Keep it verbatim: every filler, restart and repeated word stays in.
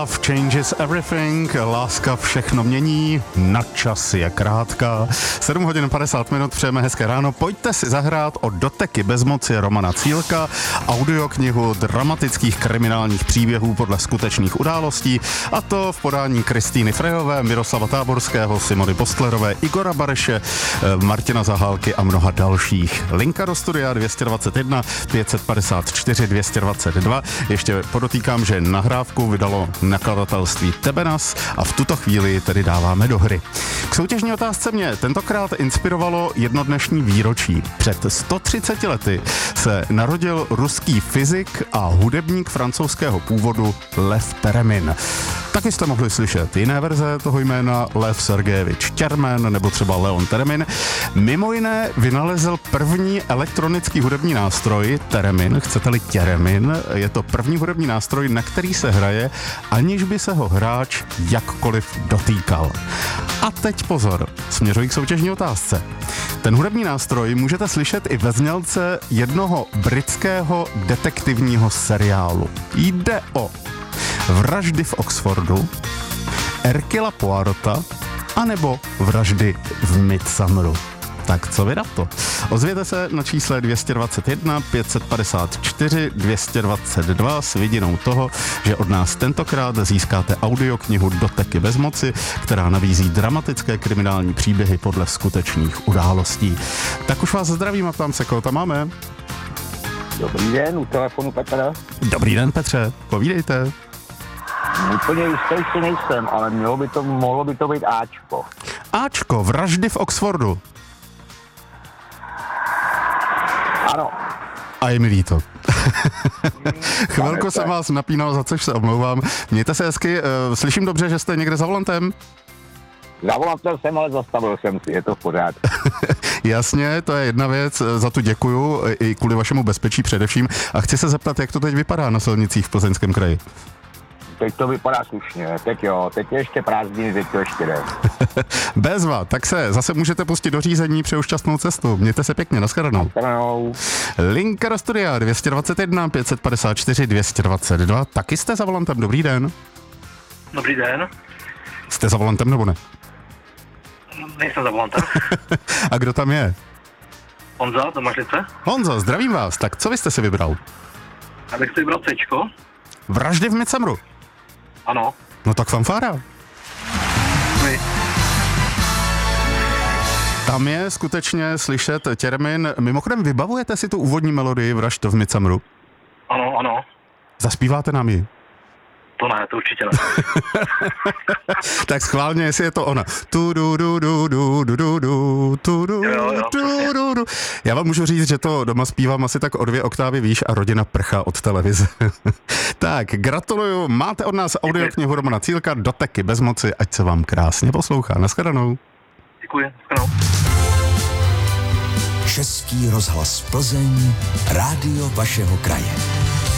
Love changes everything, láska všechno mění, na čas je krátká. sedm hodin padesát minut, přejeme hezké ráno. Pojďte si zahrát o Doteky bezmoci Romana Cílka, audioknihu dramatických kriminálních příběhů podle skutečných událostí, a to v podání Kristýny Frejové, Miroslava Táborského, Simony Postlerové, Igora Bareše, Martina Zahálky a mnoha dalších. Linka do studia dvě stě dvacet jedna pět set padesát čtyři dvě stě dvacet dva. Ještě podotýkám, že nahrávku vydalo nakladatelství Tebenas a v tuto chvíli tedy dáváme do hry. K soutěžní otázce mě tentokrát inspirovalo jedno dnešní výročí. Před sto třiceti lety se narodil ruský fyzik a hudebník francouzského původu Lev Teremin. Taky jste mohli slyšet jiné verze toho jména, Lev Sergejevič Termen nebo třeba Leon Teremin. Mimo jiné vynalezl první elektronický hudební nástroj Teremin, chcete-li Teremin. Je to první hudební nástroj, na který se hraje, aniž by se ho hráč jakkoliv dotýkal. A teď pozor, směřuji k soutěžní otázce. Ten hudební nástroj můžete slyšet i ve znělce jednoho britského detektivního seriálu. Jde o Vraždy v Oxfordu, Hercula Poirota, anebo Vraždy v Midsummeru. Tak co vy na to? Ozvěte se na čísle dvě stě dvacet jedna pět set padesát čtyři dvě stě dvacet dva s vidinou toho, že od nás tentokrát získáte audioknihu Doteky bezmoci, která nabízí dramatické kriminální příběhy podle skutečných událostí. Tak už vás zdravím a ptám se, koho tam máme. Dobrý den, u telefonu Petra. Dobrý den, Petře, povídejte. Úplně jistý si nejsem, ale mělo by to, mohlo by to být Ačko. Ačko, Vraždy v Oxfordu. Ano. A je mi líto. Chvilku jsem vás napínal, za což se omlouvám. Mějte se hezky, slyším dobře, že jste někde za volantem? Za volantem jsem, ale zastavil jsem si, je to v pořádku. Jasně, to je jedna věc, za to děkuju, i kvůli vašemu bezpečí především. A chci se zeptat, jak to teď vypadá na silnicích v Plzeňském kraji? Teď to vypadá slušně, teď jo, teď je ještě prázdniny, teď to ještě jde. Bezva, tak se zase můžete pustit do řízení, přeju šťastnou cestu. Mějte se pěkně, nashledanou. Linka do studia dvě stě dvacet jedna pět set padesát čtyři dvě stě dvacet dva, taky jste za volantem, dobrý den. Dobrý den. Jste za volantem nebo ne? Nejsem za volantem. A kdo tam je? Honza, do Mařlice. Honzo, zdravím vás, tak co vy jste si vybral? Já bych si vybral Cčko. Vraždy v Midsummeru. Ano. No tak fanfára. Vy. Tam je skutečně slyšet termín. Mimochodem, vybavujete si tu úvodní melodii Vražd v Midsummeru? Ano, ano. Zaspíváte nám ji? To ne, to určitě ne. Tak schválně, jestli je to ona. Tu du du du du du du du tu du du du du. Já vám můžu říct, že to doma zpívám asi tak o dvě oktávy výš a rodina prchá od televize. Tak, gratuluju, máte od nás audioknihu Romana Cílka Doteky bezmoci, ať se vám krásně poslouchá. Nashledanou. Děkuji, nashledanou. Český rozhlas Plzeň, rádio vašeho kraje.